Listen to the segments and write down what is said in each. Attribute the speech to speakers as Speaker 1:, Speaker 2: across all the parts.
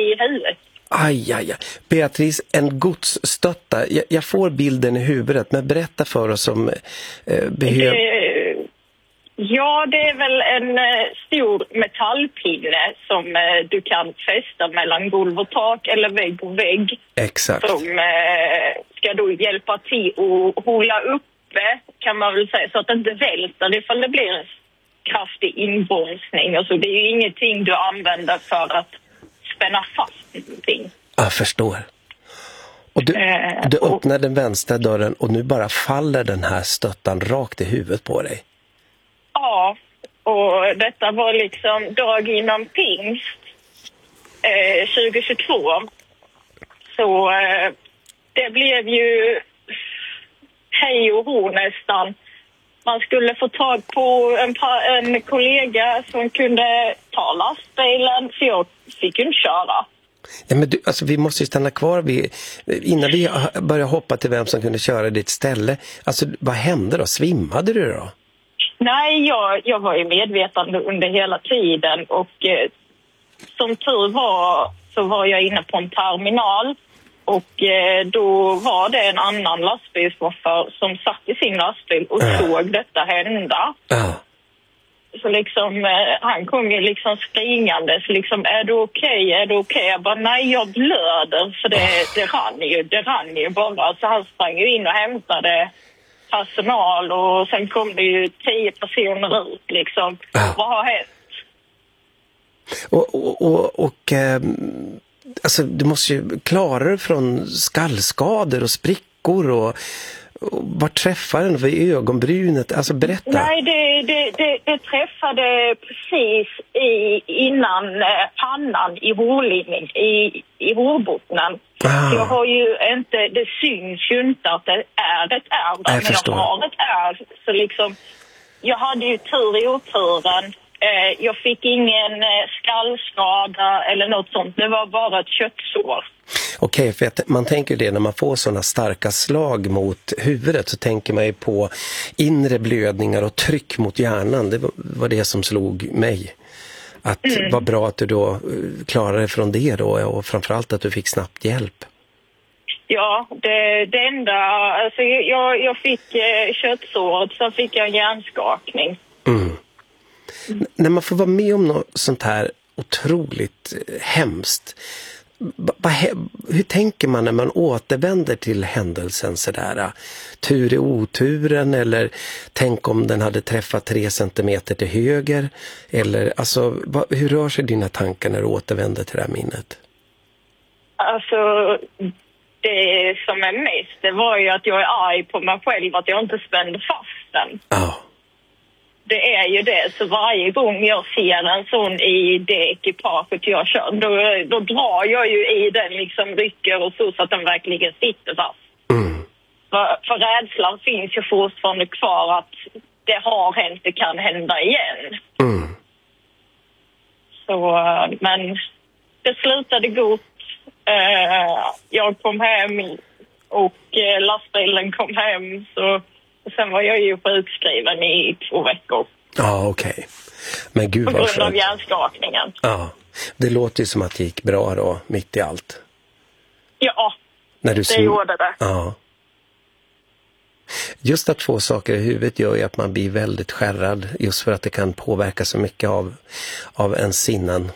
Speaker 1: i huvudet.
Speaker 2: Aj. Beatrice, en godsstötta. Jag får bilden i huvudet, men berätta för oss om
Speaker 1: Ja, det är väl en stor metallpinne som du kan fästa mellan golv och tak eller vägg och vägg.
Speaker 2: Exakt.
Speaker 1: Som ska då hjälpa till att hålla uppe, kan man väl säga, så att det inte välter ifall det blir en kraftig inbromsning. Alltså, det är ju ingenting du använder för att spänna fast någonting.
Speaker 2: Jag förstår. Och du öppnar den vänstra dörren och nu bara faller den här stöttan rakt i huvudet på dig.
Speaker 1: Ja, och detta var liksom dag innan pingst 2022. Så det blev ju hej och hå nästan. Man skulle få tag på en kollega som kunde ta lastbilen, för jag fick ju inte köra.
Speaker 2: Ja, men vi måste ju stanna kvar innan vi börjar hoppa till vem som kunde köra ditt ställe. Alltså, vad hände då? Svimmade du då?
Speaker 1: Nej, jag var ju medvetande under hela tiden och som tur var så var jag inne på en terminal och då var det en annan lastbilschaufför som satt i sin lastbil och såg detta hända. Så liksom, han kom ju liksom springande, så liksom, är du okej? Är du okej? Jag bara, nej, jag blöder, för det rann ju bara. Så han sprang ju in och hämtade personal och sen kom det ju 10 personer ut liksom. Vad har hänt?
Speaker 2: Alltså, du måste ju klara dig från skallskador och sprickor och var träffade den vid ögonbrynet? Alltså, berätta.
Speaker 1: Nej, det träffade precis innan pannan i hårlinjen, i hårbottnen. Jag har ju inte, det syns ju inte att det är ett ärr, men jag har ett ärr. Så liksom, jag hade ju tur i oturen. Jag fick ingen skallskada eller något sånt. Det var bara ett köttsår.
Speaker 2: Okej, för man tänker det när man får sådana starka slag mot huvudet, så tänker man ju på inre blödningar och tryck mot hjärnan. Det var det som slog mig. Att vad bra att du då klarade dig från det då, och framförallt att du fick snabbt hjälp.
Speaker 1: Ja, det enda, alltså jag fick köttsåret, så fick jag en hjärnskakning.
Speaker 2: När man får vara med om något sånt här otroligt hemskt, hur tänker man när man återvänder till händelsen sådär? Tur i oturen, eller tänk om den hade träffat 3 centimeter till höger, eller alltså, hur rör sig dina tankar när du återvänder till det här minnet?
Speaker 1: Alltså, det som är mest, det var ju att jag är arg på mig själv att jag inte spände fast den. Det är ju det, så varje gång jag ser en sån i det ekipaget jag kör, då drar jag ju i den, liksom rycker och så att den verkligen sitter fast. För rädslan finns ju fortfarande kvar att det har hänt, det kan hända igen. Så, men det slutade gott. Jag kom hem och lastbilen kom hem, så och sen var jag ju sjukskriven i 2 veckor.
Speaker 2: Ja, okej. Men gud,
Speaker 1: på grund av hjärnskakningen.
Speaker 2: Ja, det låter ju som att det gick bra då, mitt i allt.
Speaker 1: Ja,
Speaker 2: när du
Speaker 1: det gjorde det.
Speaker 2: Ja. Just att få saker i huvudet gör ju att man blir väldigt skärrad, just för att det kan påverka så mycket av ens sinnen.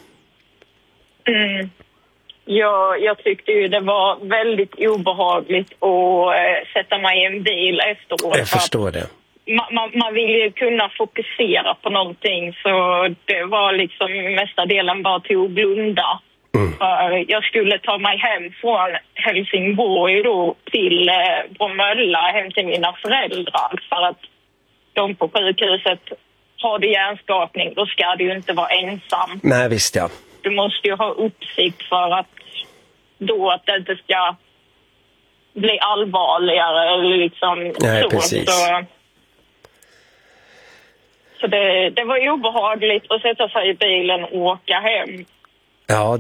Speaker 1: Jag tyckte ju det var väldigt obehagligt att sätta mig i en bil efteråt.
Speaker 2: Jag förstår det.
Speaker 1: Man vill ju kunna fokusera på någonting, så det var liksom mesta delen bara till att blunda. För jag skulle ta mig hem från Helsingborg då till Bromölla, hem till mina föräldrar, för att de på sjukhuset har det hjärnskakning, då ska du ju inte vara ensam.
Speaker 2: Nej, visst ja.
Speaker 1: Du måste ju ha uppsikt för att det inte ska bli allvarligare eller liksom.
Speaker 2: Nej,
Speaker 1: så.
Speaker 2: precis.
Speaker 1: Så det var ju obehagligt att sätta sig i bilen och åka hem.
Speaker 2: Ja,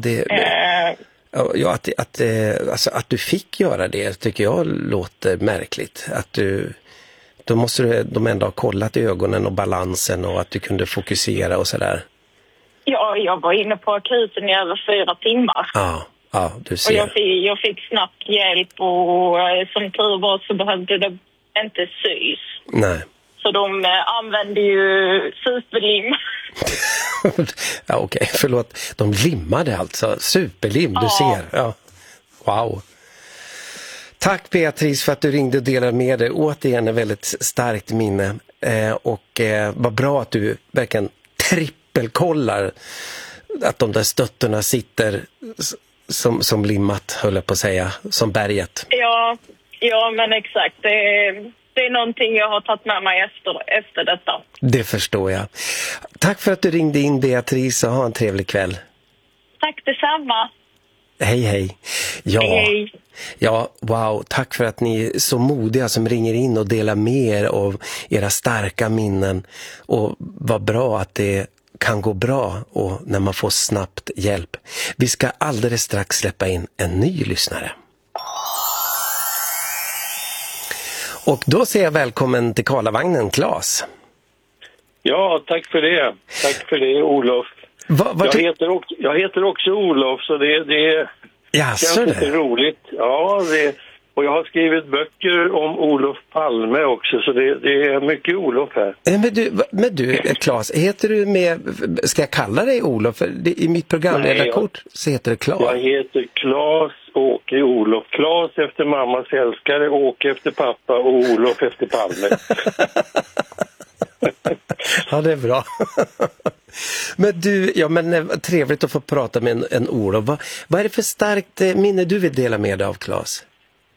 Speaker 2: att du fick göra det tycker jag låter märkligt. Att då måste de ändå ha kollat ögonen och balansen och att du kunde fokusera och sådär.
Speaker 1: Ja, jag var inne på akuten i över 4 timmar.
Speaker 2: Ja, du ser.
Speaker 1: Och jag fick snabbt hjälp och som tur var så behövde det inte sys.
Speaker 2: Nej.
Speaker 1: Så de använde ju superlim.
Speaker 2: Ja, okej, förlåt. De limmade alltså. Superlim, du ser. Ja. Wow. Tack Beatrice för att du ringde och delade med dig. Återigen ett väldigt starkt minne. Vad bra att du verkligen trippelkollar att de där stötterna sitter som limmat, höll jag på att säga, som berget.
Speaker 1: Ja, men exakt. Det är någonting jag har tagit med mig efter detta.
Speaker 2: Det förstår jag. Tack för att du ringde in, Beatrice, och ha en trevlig kväll.
Speaker 1: Tack detsamma.
Speaker 2: Hej. Ja,
Speaker 1: hej.
Speaker 2: Ja, wow. Tack för att ni är så modiga som ringer in och delar med er av era starka minnen. Och vad bra att det kan gå bra och när man får snabbt hjälp. Vi ska alldeles strax släppa in en ny lyssnare. Och då säger jag välkommen till Karlavagnen, Claes.
Speaker 3: Ja, tack för det. Tack för det, Olof. Jag heter också Olof, så det känns lite roligt. Ja, och jag har skrivit böcker om Olof Palme också, så det är mycket Olof här.
Speaker 2: Men du, Claes, heter du med, ska jag kalla dig Olof? I mitt programledarkort så heter det Claes.
Speaker 3: Jag heter Claes Åke Olof. Claes efter mammas älskare, Åke efter pappa och Olof efter Palme.
Speaker 2: Ja, det är bra. Men du, trevligt att få prata med en Olof. Vad är det för starkt minne du vill dela med dig av, Claes?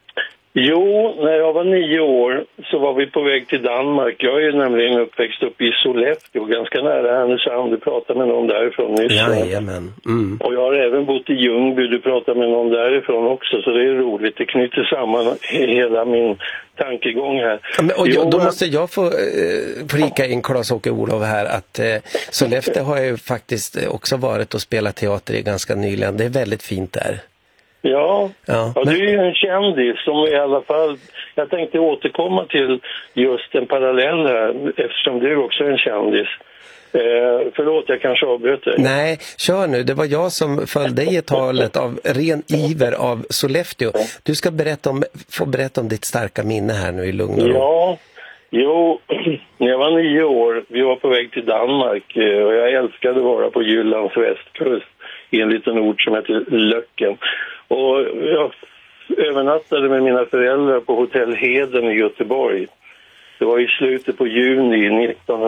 Speaker 3: Jo, när jag var 9 år så var vi på väg till Danmark. Jag är nämligen uppväxt uppe i Sollefteå, ganska nära Härnösand. Du pratade med någon därifrån nyss.
Speaker 2: Jajamän. Mm.
Speaker 3: Och jag har även bott i Ljungby, du pratade med någon därifrån också. Så det är roligt, det knyter samman hela min tankegång här.
Speaker 2: Men, då måste jag få prika in Claes-Åke Olof här att Sollefteå har jag ju faktiskt också varit och spelat teater i ganska nyligen. Det är väldigt fint där.
Speaker 3: Ja, du är ju en kändis som i alla fall, jag tänkte återkomma till just en parallell här eftersom du också är en kändis. Förlåt, jag kanske avbröt dig.
Speaker 2: Nej, kör nu. Det var jag som följde i talet av ren iver av Sollefteå. Du ska få berätta om ditt starka minne här nu i lugn och ro.
Speaker 3: Ja, jo, när jag var 9 år, vi var på väg till Danmark och jag älskade att vara på Jyllands västkust i en liten ort som heter Löcken. Och jag övernattade med mina föräldrar på Hotell Heden i Göteborg. Det var i slutet på juni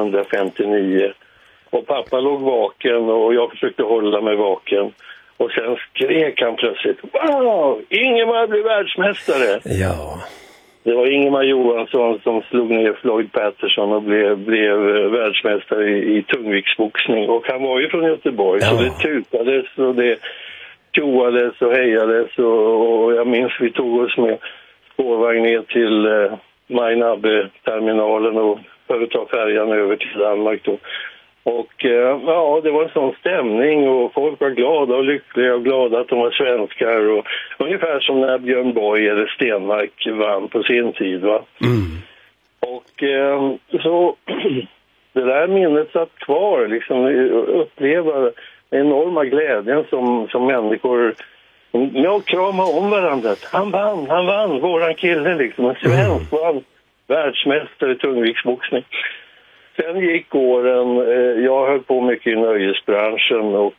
Speaker 3: 1959. Och pappa låg vaken och jag försökte hålla mig vaken. Och sen skrek han plötsligt: "Wow! Ingemar blev världsmästare!"
Speaker 2: Ja.
Speaker 3: Det var Ingemar Johansson som slog ner Floyd Patterson och blev världsmästare i tungviktsboxning. Och han var ju från Göteborg, så det tutades och det tjoades och hejades. Och jag minns vi tog oss med spårvagn ner till Majnabbe-terminalen och för att ta färjan över till Danmark då. Och det var en sån stämning och folk var glada och lyckliga och glada att de var svenskar. Och ungefär som när Björn Borg eller Stenmark vann på sin tid, va? Mm. Och så det där minnet satt kvar, liksom uppleva enorma glädjen som människor med krama om varandra. Han vann, våran kille liksom, en svensk vann världsmästare i tungviktsboxning. Sen gick åren, jag höll på mycket i nöjesbranschen och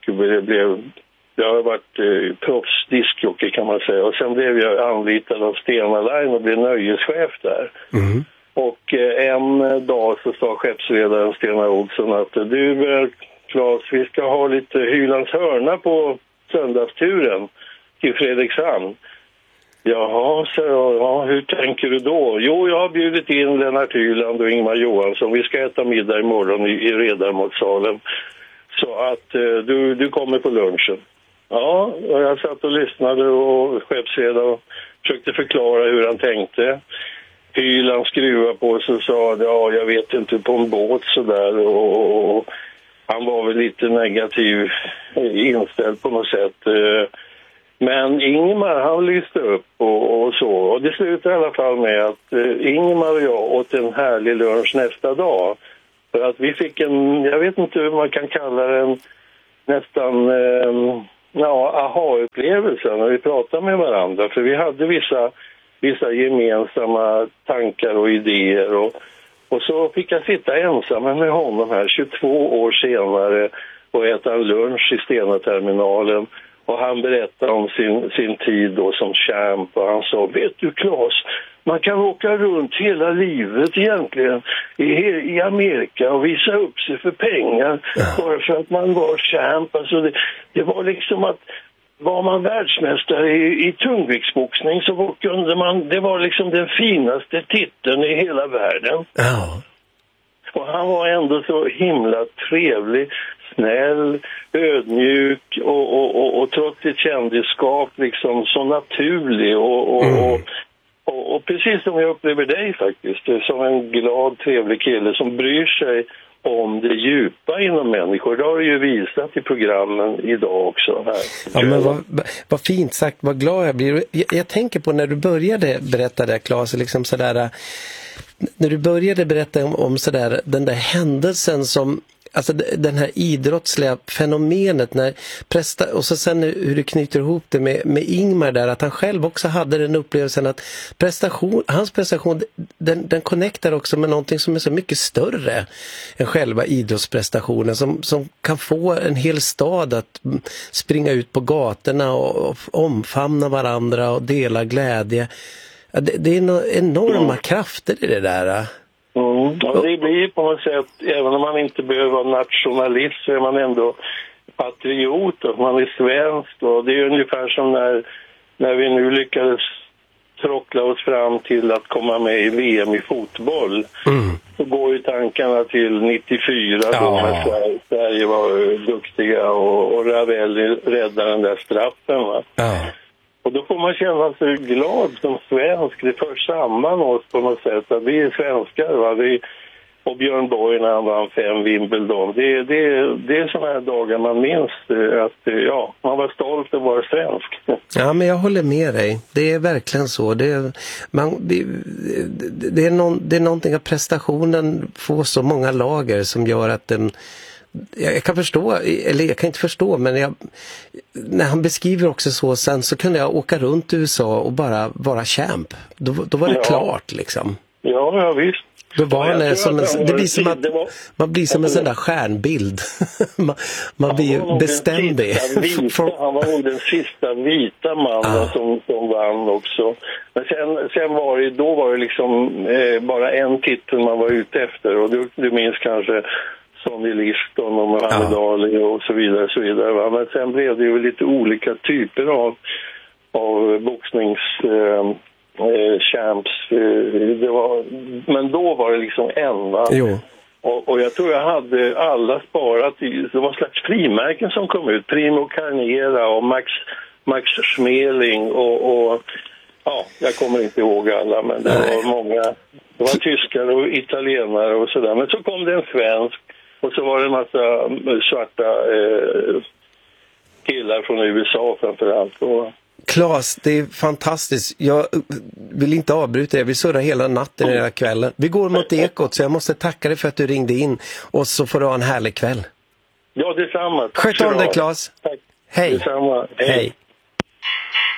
Speaker 3: jag har varit proffsdiskjockey kan man säga. Och sen blev jag anlitad av Stena Line och blev nöjeschef där. Mm. Och en dag så sa skeppsredaren Stena Olsson att du Claes, vi ska ha lite Hylands hörna på söndagsturen till Fredrikshamn. Jaha, så hur tänker du då? Jo, jag har bjudit in Lennart Hyland och Ingmar Johansson. Vi ska äta middag imorgon i Redarmatsalen. Så att du kommer på lunchen. Ja, och jag satt och lyssnade och skeppsredade och försökte förklara hur han tänkte. Hyland skruvade på sig och sa, jag vet inte, på en båt sådär. Och han var väl lite negativ inställd på något sätt. Men Ingemar, han lyste upp och så. Och det slutade i alla fall med att Ingemar och jag åt en härlig lunch nästa dag. För att vi fick jag vet inte hur man kan kalla det, nästan aha-upplevelser när vi pratade med varandra. För vi hade vissa gemensamma tankar och idéer. Och så fick jag sitta ensam med honom här 22 år senare och äta en lunch i Stena-terminalen. Och han berättade om sin tid då som champ och han sa, vet du Claes, man kan åka runt hela livet egentligen i Amerika och visa upp sig för pengar bara för att man var champ. Alltså det var liksom att var man världsmästare i tungviktsboxning så kunde man, det var liksom den finaste titeln i hela världen.
Speaker 2: Ja.
Speaker 3: Och han var ändå så himla trevlig, snäll, ödmjuk och trots sitt kändisskap liksom så naturlig och precis som jag upplever dig faktiskt, som en glad, trevlig kille som bryr sig om det djupa inom människor. Det har du ju visat i programmen idag också. Här.
Speaker 2: Ja, men vad fint sagt, vad glad jag blir. Jag tänker på när du började berätta det, Claes, liksom sådär, när du började berätta om sådär, den där händelsen som, alltså den här idrottsliga fenomenet när och så sen hur du knyter ihop det med Ingmar där, att han själv också hade den upplevelsen att hans prestation den connectar också med någonting som är så mycket större än själva idrottsprestationen som kan få en hel stad att springa ut på gatorna och omfamna varandra och dela glädje. Det är enorma krafter i det där.
Speaker 3: Ja, det blir på något sätt, även om man inte behöver vara nationalist så är man ändå patriot och man är svensk. Och det är ungefär som när vi nu lyckades tråckla oss fram till att komma med i VM i fotboll. Så går ju tankarna till 94 då när Sverige var duktiga och Ravel räddade den där straffen, va? Och då får man känna sig glad som svensk. Det för samman oss på något sätt. Att vi är svenskar, va? Och Björn Borg när han vann 5 Wimbledon. Det är sådana här dagar man minns att man var stolt att vara svensk.
Speaker 2: Ja, men jag håller med dig. Det är verkligen så. Det är någonting att prestationen får så många lager som gör att den... Jag kan förstå, eller jag kan inte förstå, men när han beskriver också sen så kunde jag åka runt i USA och bara vara champ. Då var det klart liksom.
Speaker 3: Ja, visst.
Speaker 2: Då var det blir som att man blir som en sån där stjärnbild. man blir beständig.
Speaker 3: Han var nog den sista vita mannen som vann också. Men sen var det liksom bara en titel man var ute efter. Och du minns kanske Sonny Liston och Muhammad Ali och så vidare, så vidare, va? Men sen blev det ju lite olika typer av boxnings champs. Men då var det liksom en, va? Jo. Och jag tror jag hade alla sparat i, det var en slags frimärken som kom ut. Primo Carnera och Max Schmeling och jag kommer inte ihåg alla, men det var många. Det var tyskar och italienare och sådär. Men så kom det en svensk. Och så var det en massa svarta killar från USA framförallt.
Speaker 2: Claes, det är fantastiskt. Jag vill inte avbryta det. Vi surrar hela natten i den här kvällen. Vi går mot Ekot, så jag måste tacka dig för att du ringde in. Och så får du ha en härlig kväll.
Speaker 3: Ja, detsamma.
Speaker 2: Sköt om dig, Claes.
Speaker 3: Tack.
Speaker 2: Hej.
Speaker 3: Detsamma. Hej.